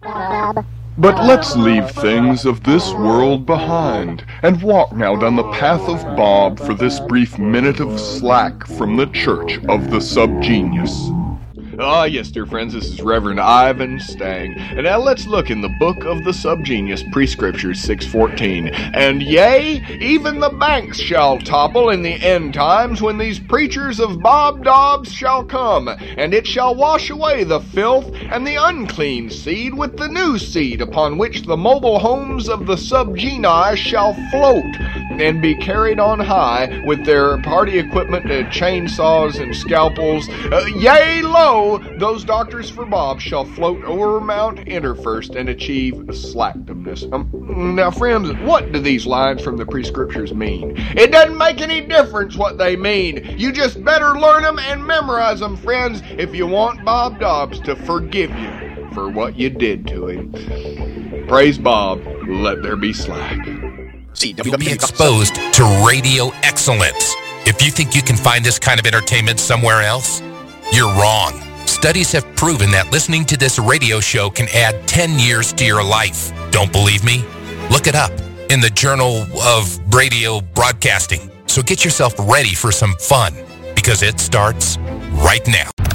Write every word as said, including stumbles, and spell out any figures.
But let's leave things of this world behind and walk now down the path of Bob for this brief minute of slack from the Church of the Subgenius. Ah, yes, dear friends, this is Reverend Ivan Stang. And now let's look in the Book of the Subgenius, Prescriptures six fourteen. And yea, even the banks shall topple in the end times when these preachers of Bob Dobbs shall come, and it shall wash away the filth and the unclean seed with the new seed, upon which the mobile homes of the subgenii shall float and be carried on high with their party equipment, uh, chainsaws and scalpels. Uh, yea, lo, those doctors for Bob shall float over Mount Interfirst and achieve slackdomness. Um, now, friends, what do these lines from the Prescriptures mean? It doesn't make any difference what they mean. You just better learn them and memorize them, friends, if you want Bob Dobbs to forgive you for what you did to him. Praise Bob. Let there be slack. You'll be exposed to radio excellence. If you think you can find this kind of entertainment somewhere else, you're wrong. Studies have proven that listening to this radio show can add ten years to your life. Don't believe me? Look it up in the Journal of Radio Broadcasting. So get yourself ready for some fun, because it starts right now.